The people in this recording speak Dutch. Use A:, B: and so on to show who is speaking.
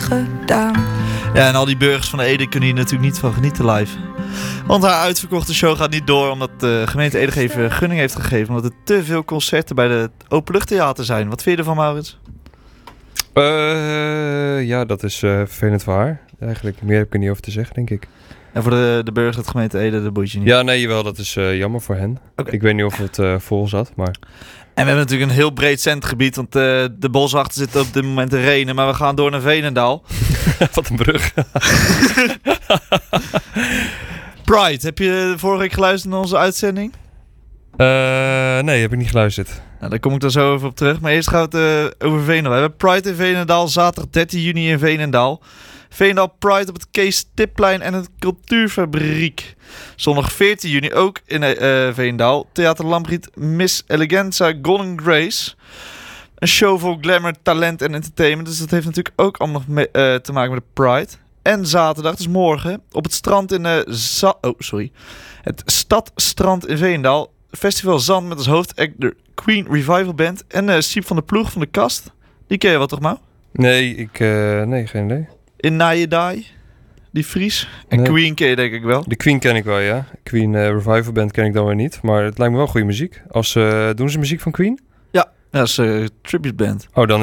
A: gedaan.
B: Ja, en al die burgers van Ede kunnen hier natuurlijk niet van genieten live. Want haar uitverkochte show gaat niet door omdat de gemeente Ede even gunning heeft gegeven. Omdat er te veel concerten bij de openluchttheater zijn. Wat vind je ervan, Maurits?
C: Ja, dat is vervelend voor haar. Eigenlijk meer heb ik er niet over te zeggen, denk ik.
B: En voor de burgers uit de gemeente Ede, dat boeit je niet?
C: Ja, nee, jawel, dat is jammer voor hen.
B: Okay.
C: Ik weet niet of het vol zat, maar...
B: En we hebben natuurlijk een heel breed zendgebied, want de boswachten zitten op dit moment te renen. Maar we gaan door naar Veenendaal.
C: Wat een brug.
B: Pride, heb je vorige week geluisterd naar onze uitzending?
C: Nee, heb ik niet geluisterd.
B: Nou, daar kom ik dan zo even op terug. Maar eerst gaan we het over Veenendaal. We hebben Pride in Veenendaal, zaterdag 13 juni in Veenendaal. Veenendaal Pride op het Kees Stipplein en het Cultuurfabriek. Zondag 14 juni ook in Veenendaal. Theater Lambriet Miss Eleganza Golden Grace. Een show voor glamour, talent en entertainment. Dus dat heeft natuurlijk ook allemaal nog te maken met de Pride. En zaterdag, dus morgen, op het strand in het Stadstrand in Veenendaal. Festival Zand met als hoofdact de Queen Revival Band. En Siep van de Ploeg van de Kast. Die ken je wel toch, Mau?
C: Nee, nee, geen idee.
B: In Naaiendai, die Fries. En
C: Nee.
B: Queen ken je denk ik wel.
C: De Queen ken ik wel, ja. Queen Revival Band ken ik dan weer niet. Maar het lijkt me wel goede muziek. Doen ze muziek van Queen?
B: Ja, dat is tribute band.
C: Oh, dan